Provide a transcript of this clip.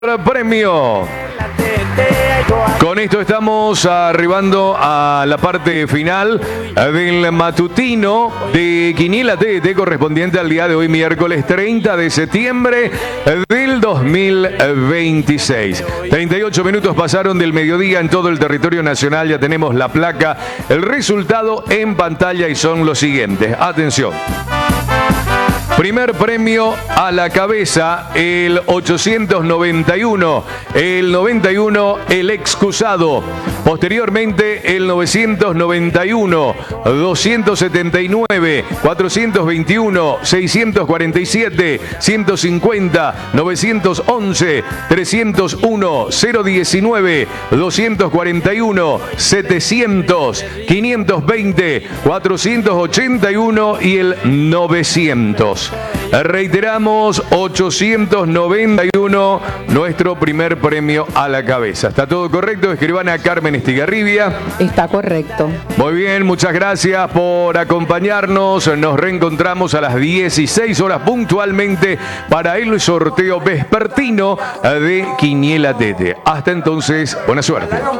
Premio. Con esto estamos arribando a la parte final del matutino de Quiniela TDT correspondiente al día de hoy, miércoles 30 de septiembre del 2026. 38 minutos pasaron del mediodía en todo el territorio nacional. Ya tenemos la placa, el resultado en pantalla y son los siguientes. Atención. Primer premio a la cabeza, el 891, el 91, el excusado. Posteriormente, el 991, 279, 421, 647, 150, 911, 301, 019, 241, 700, 520, 481 y el 900. Reiteramos, 891, nuestro primer premio a la cabeza. ¿Está todo correcto? Escribana Carmen Estigarribia. Está correcto. Muy bien, muchas gracias por acompañarnos. Nos reencontramos a las 16 horas puntualmente para el sorteo vespertino de Quiniela TDT. Hasta entonces, buena suerte.